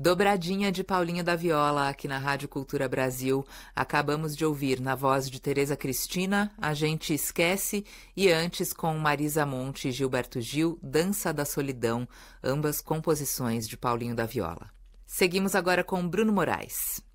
Dobradinha de Paulinho da Viola aqui na Rádio Cultura Brasil. Acabamos de ouvir na voz de Tereza Cristina, A Gente Esquece, e antes com Marisa Monte e Gilberto Gil, Dança da Solidão, ambas composições de Paulinho da Viola. Seguimos agora com Bruno Moraes.